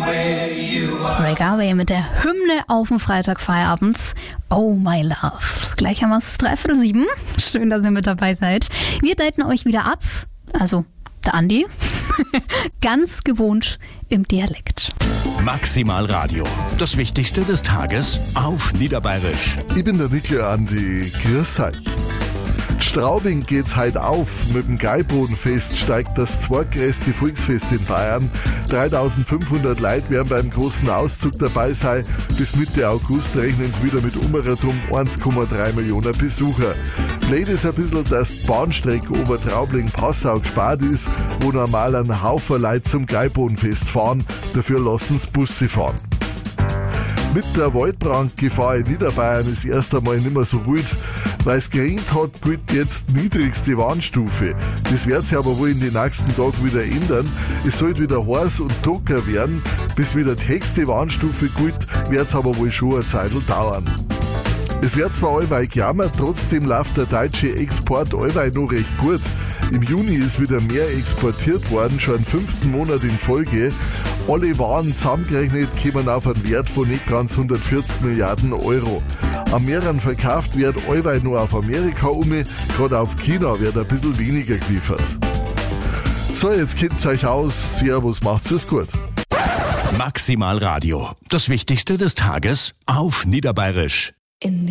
Ray Garvey mit der Hymne auf dem Freitagfeierabend. Oh my love. Gleich haben wir es 6:45. Schön, dass ihr mit dabei seid. Wir daten euch wieder ab. Also der Andi. Ganz gewohnt im Dialekt. Maximal Radio. Das Wichtigste des Tages auf Niederbayerisch. Ich bin der Niklas Andi. Grüß euch. Straubing geht's heute auf. Mit dem Geibodenfest steigt das zweitgrößte Volksfest in Bayern. 3500 Leute werden beim großen Auszug dabei sein. Bis Mitte August rechnen sie wieder mit umgerechnet 1,3 Millionen Besucher. Blöd ist ein bisschen, dass die Bahnstrecke Obertraubling-Passau gespart ist, wo normal ein Haufen Leute zum Geibodenfest fahren. Dafür lassen sie Busse fahren. Mit der Waldbrandgefahr in Niederbayern ist erst einmal nicht mehr so wild. Weil es geregnet hat, gilt jetzt niedrigste Warnstufe. Das wird sich aber wohl in den nächsten Tagen wieder ändern. Es soll wieder heiß und trocken werden. Bis wieder die höchste Warnstufe gilt, wird es aber wohl schon eine Zeit dauern. Es wird zwar allweil gejammert, trotzdem läuft der deutsche Export allweil noch recht gut. Im Juni ist wieder mehr exportiert worden, schon 5. Monat in Folge. Alle Waren zusammengerechnet kommen auf einen Wert von nicht ganz 140 Milliarden Euro. Am mehreren verkauft wird allweil nur auf Amerika gerade auf China wird ein bisschen weniger geliefert. So, jetzt kennt's euch aus. Servus, macht's es gut. Maximal Radio. Das Wichtigste des Tages auf Niederbayerisch.